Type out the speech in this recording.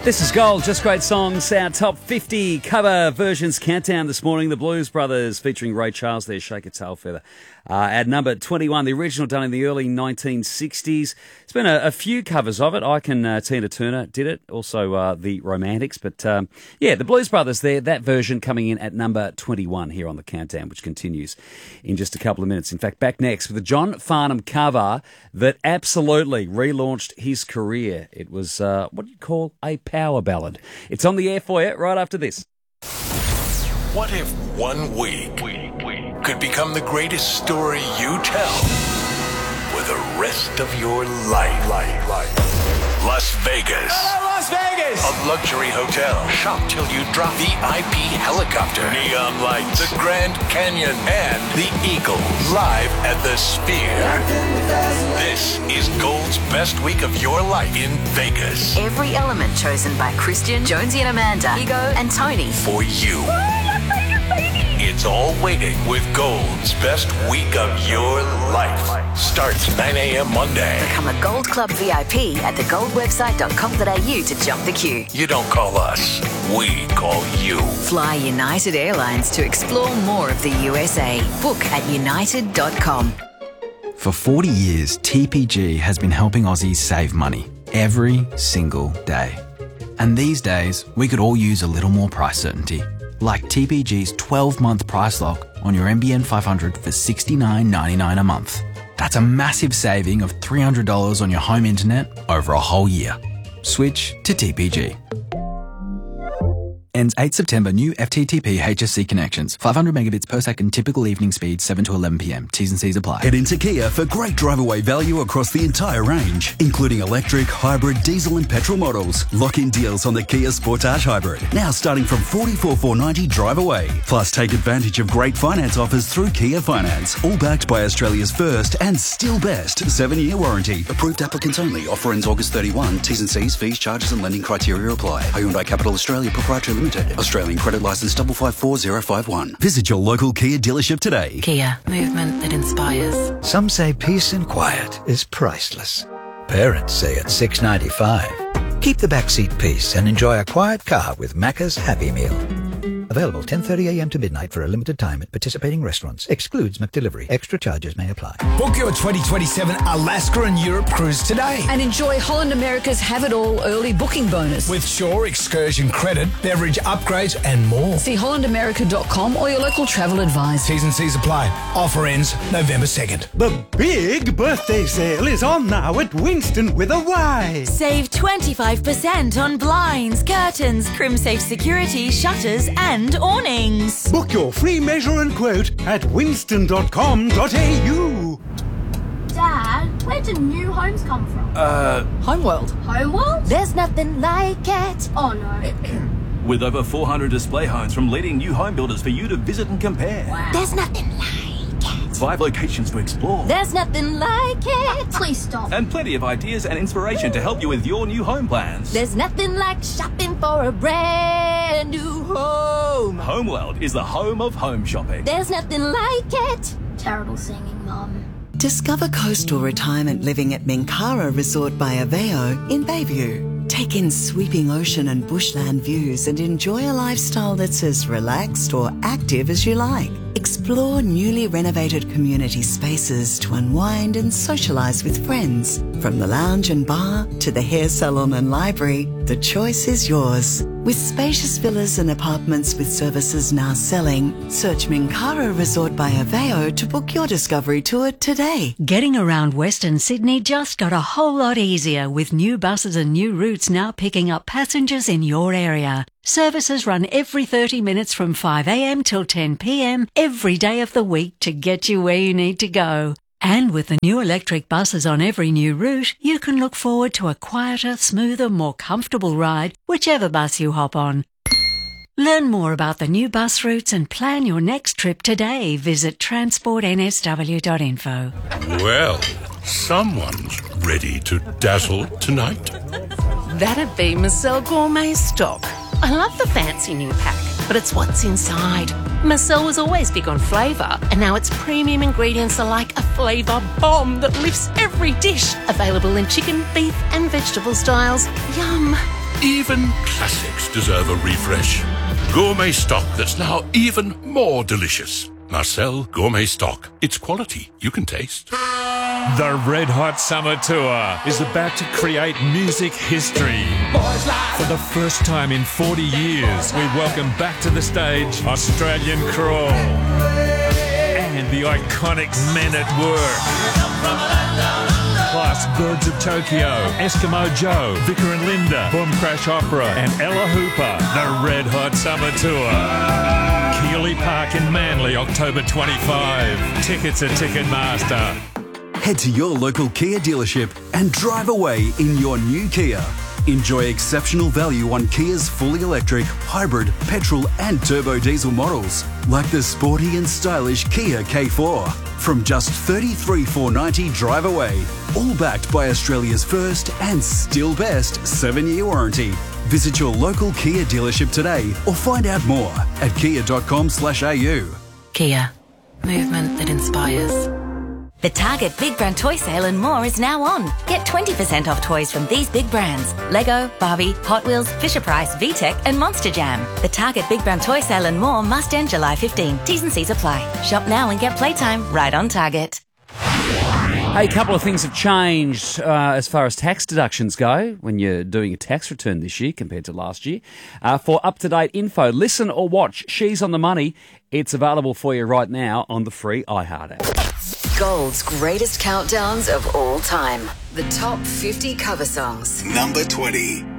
This is Gold, just great songs. Our top 50 cover versions countdown this morning. The Blues Brothers featuring Ray Charles there, Shake a Tail Feather. At number 21, the original done in the early 1960s. There's been a few covers of it. Tina Turner did it, also the Romantics. But the Blues Brothers there, that version coming in at number 21 here on the countdown, which continues in just a couple of minutes. In fact, back next with a John Farnham cover that absolutely relaunched his career. It was, what do you call a power ballad. It's on the air for you right after this. What if 1 week could become the greatest story you tell for the rest of your life? Las Vegas. Hello, Las Vegas! A luxury hotel. Shop till you drop. VIP helicopter. Neon lights. The Grand Canyon. And the Eagles. Live at the Sphere. This is Gold's best week of your life in Vegas. Every element chosen by Christian, Jonesy and Amanda, Ego and Tony. For you. It's all waiting with Gold's best week of your life. Starts 9 a.m. Monday. Become a Gold Club VIP at thegoldwebsite.com.au to jump the queue. You don't call us, we call you. Fly United Airlines to explore more of the USA. Book at united.com. For 40 years, TPG has been helping Aussies save money every single day. And these days, we could all use a little more price certainty. Like TPG's 12-month price lock on your NBN 500 for $69.99 a month. That's a massive saving of $300 on your home internet over a whole year. Switch to TPG. Ends 8 September. New FTTP HSC connections. 500 megabits per second. Typical evening speed 7 to 11 p.m. T's and C's apply. Head into Kia for great drive-away value across the entire range, including electric, hybrid, diesel and petrol models. Lock-in deals on the Kia Sportage Hybrid, now starting from $44,490 drive away. Plus, take advantage of great finance offers through Kia Finance, all backed by Australia's first and still best 7-year warranty. Approved applicants only. Offer ends August 31. T's and C's, fees, charges and lending criteria apply. Hyundai Capital Australia Proprietary Limited. Australian credit licence 554051. Visit your local Kia dealership today. Kia, movement that inspires. Some say peace and quiet is priceless. Parents say it's $6.95. Keep the backseat peace and enjoy a quiet car with Macca's Happy Meal. Available 10:30 a.m. to midnight for a limited time at participating restaurants. Excludes McDelivery. Extra charges may apply. Book your 2027 Alaska and Europe cruise today. And enjoy Holland America's Have It All early booking bonus. With Shore Excursion credit, beverage upgrades and more. See hollandamerica.com or your local travel advisor. T's and C's apply. Offer ends November 2nd. The big birthday sale is on now at Winston with a Y. Save 25% on blinds, curtains, CrimSafe security, shutters and awnings. Book your free measure and quote at winston.com.au. Dad, where do new homes come from? Homeworld. Homeworld? There's nothing like it. Oh no. With over 400 display homes from leading new home builders for you to visit and compare. Wow. There's nothing like it. 5 locations to explore. There's nothing like it. Please stop. And plenty of ideas and inspiration to help you with your new home plans. There's nothing like shopping for a brand new home. Homeworld is the home of home shopping. There's nothing like it. Terrible singing, Mum. Discover coastal retirement living at Minkara Resort by Aveo in Bayview. Take in sweeping ocean and bushland views and enjoy a lifestyle that's as relaxed or active as you like. Explore newly renovated community spaces to unwind and socialise with friends. From the lounge and bar to the hair salon and library, the choice is yours. With spacious villas and apartments with services now selling, search Minkara Resort by Aveo to book your discovery tour today. Getting around Western Sydney just got a whole lot easier with new buses and new routes now picking up passengers in your area. Services run every 30 minutes from 5 a.m. till 10 p.m. every day of the week to get you where you need to go. And with the new electric buses on every new route, you can look forward to a quieter, smoother, more comfortable ride, whichever bus you hop on. Learn more about the new bus routes and plan your next trip today. Visit transportnsw.info. Well, someone's ready to dazzle tonight. That'd be Marcel Gourmet stock. I love the fancy new pack, but it's what's inside. Marcel was always big on flavour, and now its premium ingredients are like a flavour bomb that lifts every dish. Available in chicken, beef and vegetable styles. Yum! Even classics deserve a refresh. Gourmet stock that's now even more delicious. Marcel Gourmet Stock. It's quality you can taste. The Red Hot Summer Tour is about to create music history. For the first time in 40 years, we welcome back to the stage Australian Crawl and the iconic Men at Work. Plus Birds of Tokyo, Eskimo Joe, Vicar and Linda, Boom Crash Opera and Ella Hooper. The Red Hot Summer Tour. Keeley Park in Manly, October 25. Tickets at Ticketmaster. Head to your local Kia dealership and drive away in your new Kia. Enjoy exceptional value on Kia's fully electric, hybrid, petrol and turbo diesel models, like the sporty and stylish Kia K4. From just $33,490 drive away, all backed by Australia's first and still best 7-year warranty. Visit your local Kia dealership today or find out more at kia.com/au. Kia. Movement that inspires. The Target Big Brand Toy Sale and more is now on. Get 20% off toys from these big brands: Lego, Barbie, Hot Wheels, Fisher-Price, VTech and Monster Jam. The Target Big Brand Toy Sale and more must end July 15. T's and C's apply. Shop now and get playtime right on Target. Hey, a couple of things have changed as far as tax deductions go when you're doing a tax return this year compared to last year. For up-to-date info, listen or watch She's on the Money. It's available for you right now on the free iHeart app. Gold's greatest countdowns of all time. The top 50 cover songs. Number 20.